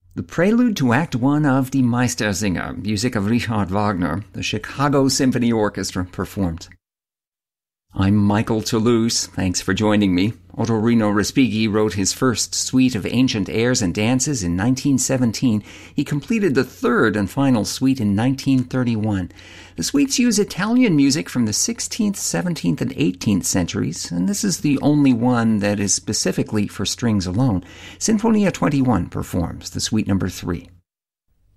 The prelude to Act 1 of Die Meistersinger, music of Richard Wagner, the Chicago Symphony Orchestra performed. I'm Michael Toulouse. Thanks for joining me. Ottorino Respighi wrote his first suite of ancient airs and dances in 1917. He completed the third and final suite in 1931. The suites use Italian music from the 16th, 17th, and 18th centuries, and this is the only one that is specifically for strings alone. Sinfonia 21 performs the suite number 3.